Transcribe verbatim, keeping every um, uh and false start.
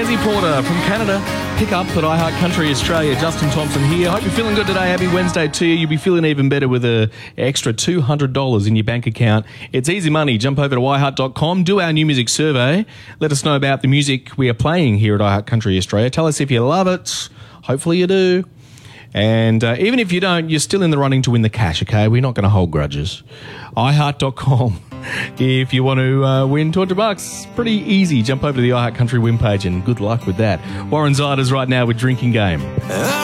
Daisy Porter from Canada. Pick up at iHeart Country Australia. Justin Thompson here. Hope you're feeling good today. Happy Wednesday to you. You'll be feeling even better with an extra two hundred dollars in your bank account. It's easy money. Jump over to i heart dot com. Do our new music survey. Let us know about the music we are playing here at iHeart Country Australia. Tell us if you love it. Hopefully you do. And uh, even if you don't, you're still in the running to win the cash, okay? We're not going to hold grudges. i heart dot com. If you want to uh, win two hundred bucks, pretty easy. Jump over to the iHeart Country win page and good luck with that. Warren Ziders right now with Drinking Game.